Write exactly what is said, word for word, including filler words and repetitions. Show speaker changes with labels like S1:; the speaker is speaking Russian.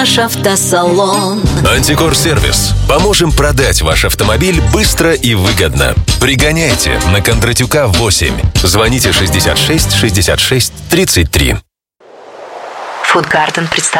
S1: Наш автосалон.
S2: Антикор-сервис. Поможем продать ваш автомобиль быстро и выгодно. Пригоняйте на Кондратюка восемь. Звоните шестьдесят шесть шестьдесят шесть тридцать три.
S1: Фудгарден представляет.